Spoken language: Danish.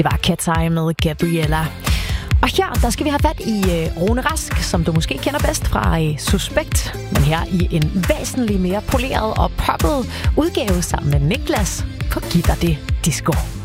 Det var Cat's Eye med Gabriella. Og her, der skal vi have fat i Rune Rask, som du måske kender bedst fra Suspekt, men her i en væsentlig mere poleret og poppet udgave sammen med Niklas på Giv dig det disco.